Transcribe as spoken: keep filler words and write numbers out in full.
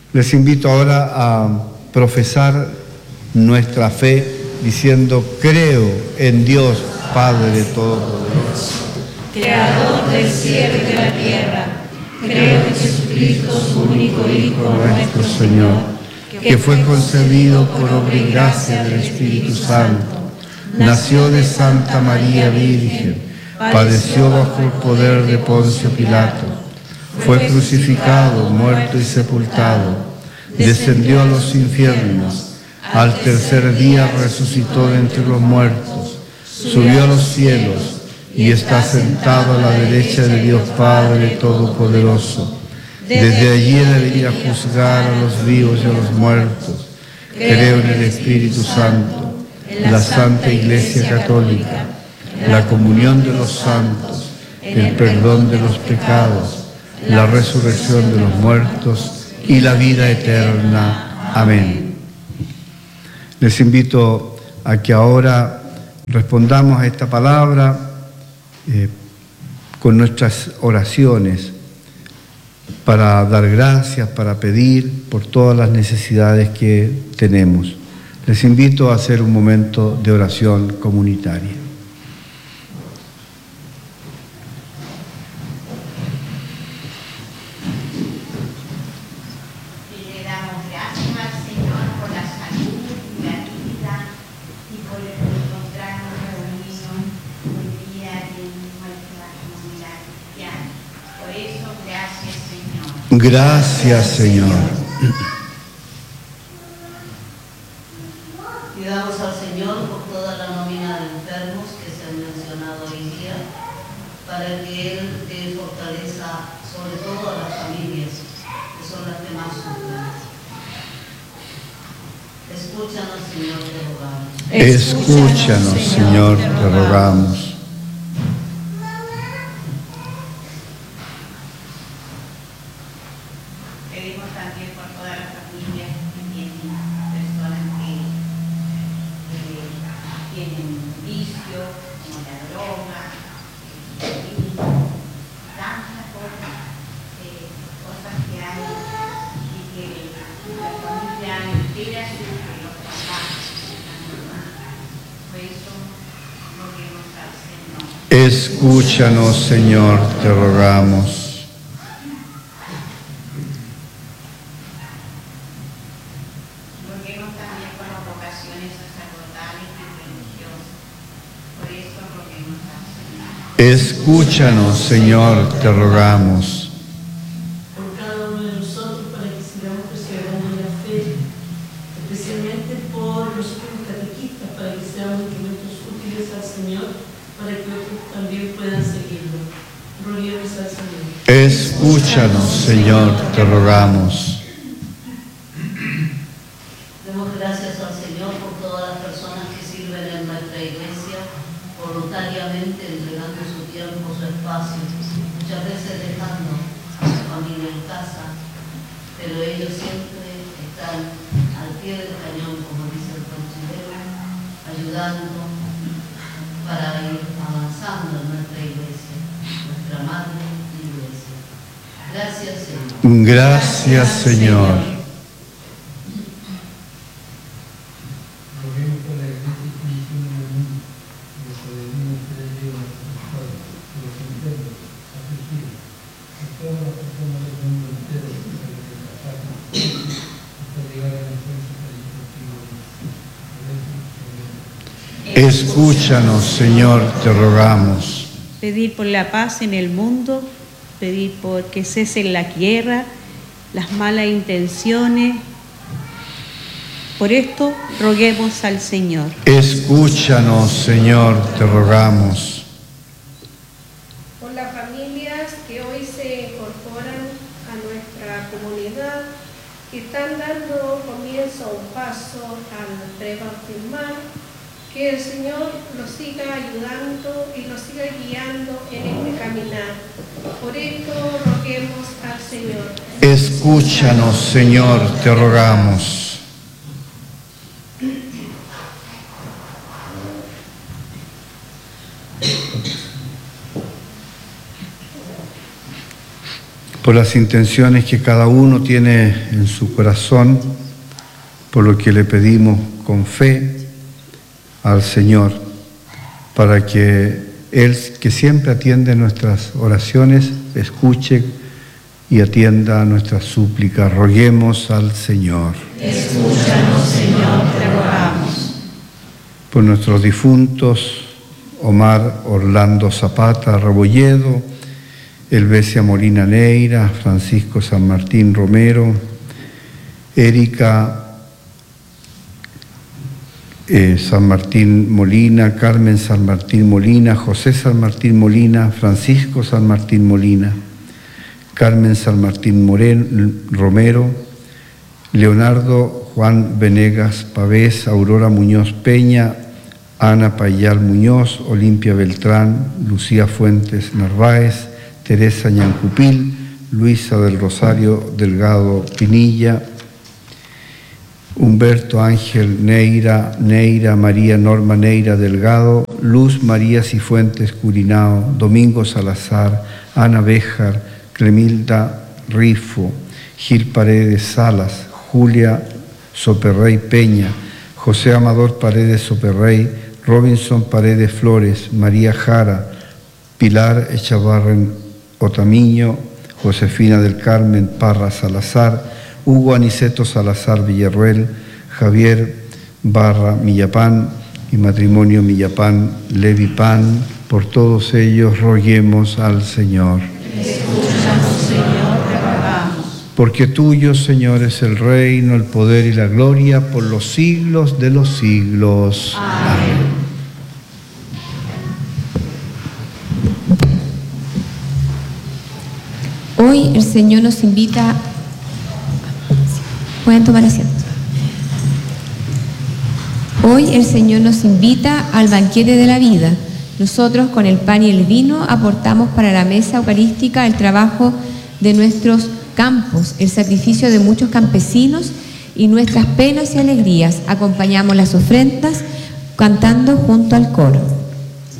Les invito ahora a profesar nuestra fe diciendo: creo en Dios Padre Todopoderoso, Creador del cielo y de la tierra. Creo en Jesucristo, su único Hijo, nuestro Señor, que fue concebido por obra y gracia del Espíritu Santo, nació de Santa María Virgen, padeció bajo el poder de Poncio Pilato, fue crucificado, muerto y sepultado, descendió a los infiernos, al tercer día resucitó de entre los muertos, subió a los cielos y está sentado a la derecha de Dios Padre Todopoderoso. Desde allí ha de venir a juzgar a los vivos y a los muertos. Creo en el Espíritu Santo, en la Santa Iglesia Católica, en la comunión de los santos, el perdón de los pecados, la resurrección de los muertos y la vida eterna. Amén. Les invito a que ahora respondamos a esta palabra eh, con nuestras oraciones, para dar gracias, para pedir por todas las necesidades que tenemos. Les invito a hacer un momento de oración comunitaria. Gracias, Señor. Pidamos al Señor por toda la nómina de enfermos que se han mencionado hoy día, para que Él dé fortaleza sobre todo a las familias, que son las que más sufren. Escúchanos, Señor, te rogamos. Escúchanos, Señor, te rogamos. Escúchanos, Señor, te rogamos. Roguemos también por las vocaciones sacerdotales y religiosas. Por eso roguemos al Señor. Escúchanos, Señor, te rogamos. Por cada uno de nosotros, para que sigamos perseverando en la fe, especialmente por los catequistas, para que seamos instrumentos útiles al Señor, para que otros también puedan seguirlo. Roguemos al Señor. Escúchanos, Señor, te rogamos. Demos gracias al Señor por todas las personas que sirven en nuestra iglesia, voluntariamente entregando su tiempo, su espacio, muchas veces dejando a su familia en casa, pero ellos siempre están al pie del cañón, como dice el consejero, ayudando para ir avanzando en nuestra iglesia, nuestra madre iglesia. Gracias, Señor. Gracias, Señor. Escúchanos, Señor, te rogamos. Pedir por la paz en el mundo, pedir por que cese la guerra, las malas intenciones. Por esto, roguemos al Señor. Escúchanos, Señor, te rogamos. Por las familias que hoy se incorporan a nuestra comunidad y están dando comienzo a un paso al prebautismal, que el Señor los siga ayudando y los siga guiando en este caminar. Por esto roguemos al Señor. Escúchanos, Señor, te rogamos. por las intenciones que cada uno tiene en su corazón, por lo que le pedimos con fe al Señor, para que Él, que siempre atiende nuestras oraciones, escuche y atienda nuestras súplicas. Roguemos al Señor. Escúchanos, Señor, te rogamos. Por nuestros difuntos, Omar Orlando Zapata Rebolledo, Elvesia Molina Neira, Francisco San Martín Romero, Erika eh, San Martín Molina, Carmen San Martín Molina, José San Martín Molina, Francisco San Martín Molina, Carmen San Martín Moren, Romero, Leonardo Juan Venegas Pavés, Aurora Muñoz Peña, Ana Payal Muñoz, Olimpia Beltrán, Lucía Fuentes Narváez, Teresa Ñancupil, Luisa del Rosario Delgado Pinilla, Humberto Ángel Neira, Neira María Norma Neira Delgado, Luz María Cifuentes Curinao, Domingo Salazar, Ana Béjar, Clemilda Rifo, Gil Paredes Salas, Julia Soperrey Peña, José Amador Paredes Soperrey, Robinson Paredes Flores, María Jara, Pilar Echavarren Otamiño, Josefina del Carmen Parra Salazar, Hugo Aniceto Salazar Villarruel, Javier Barra Millapán y Matrimonio Millapán Levi Pan. Por todos ellos roguemos al Señor. Escúchanos, Señor, te rogamos. Porque tuyo, Señor, es el reino, el poder y la gloria por los siglos de los siglos. Amén. Hoy el Señor nos invita. Pueden tomar asiento. Hoy el Señor nos invita al banquete de la vida. Nosotros con el pan y el vino aportamos para la mesa eucarística el trabajo de nuestros campos, el sacrificio de muchos campesinos y nuestras penas y alegrías. Acompañamos las ofrendas cantando junto al coro.